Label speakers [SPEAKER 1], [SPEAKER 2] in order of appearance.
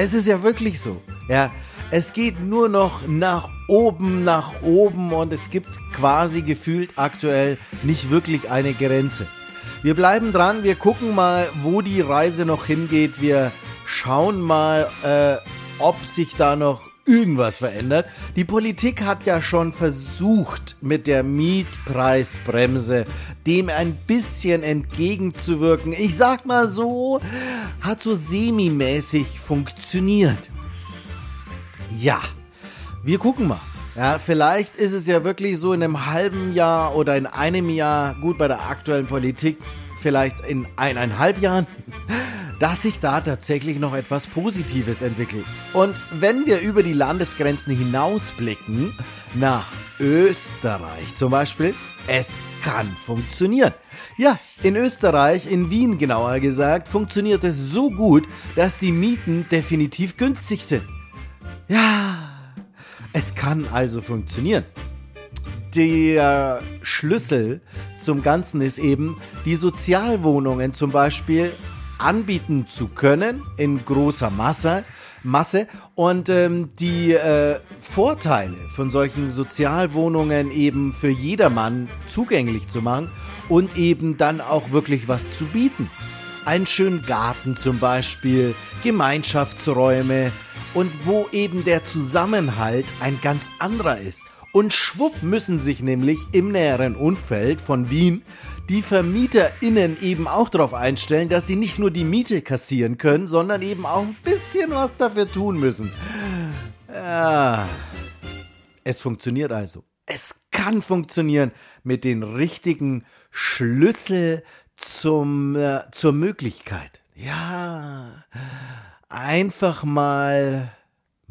[SPEAKER 1] Es ist ja wirklich so. Ja, es geht nur noch nach oben und es gibt quasi gefühlt aktuell nicht wirklich eine Grenze. Wir bleiben dran, wir gucken mal, wo die Reise noch hingeht. Wir schauen mal, ob sich da noch irgendwas verändert. Die Politik hat ja schon versucht, mit der Mietpreisbremse dem ein bisschen entgegenzuwirken. Ich sag mal so, hat so semi-mäßig funktioniert. Ja, wir gucken mal. Ja, vielleicht ist es ja wirklich so in einem halben Jahr oder in einem Jahr, gut, bei der aktuellen Politik vielleicht in 1,5 Jahren, dass sich da tatsächlich noch etwas Positives entwickelt. Und wenn wir über die Landesgrenzen hinausblicken, nach Österreich zum Beispiel, es kann funktionieren. Ja, in Österreich, in Wien genauer gesagt, funktioniert es so gut, dass die Mieten definitiv günstig sind. Ja, es kann also funktionieren. Der Schlüssel zum Ganzen ist eben, die Sozialwohnungen zum Beispiel anbieten zu können in großer Masse und die Vorteile von solchen Sozialwohnungen eben für jedermann zugänglich zu machen und eben dann auch wirklich was zu bieten. Einen schönen Garten zum Beispiel, Gemeinschaftsräume und wo eben der Zusammenhalt ein ganz anderer ist. Und schwupp müssen sich nämlich im näheren Umfeld von Wien die VermieterInnen eben auch darauf einstellen, dass sie nicht nur die Miete kassieren können, sondern eben auch ein bisschen was dafür tun müssen. Ja, es funktioniert also. Es kann funktionieren mit den richtigen Schlüssel zur Möglichkeit. Ja, einfach mal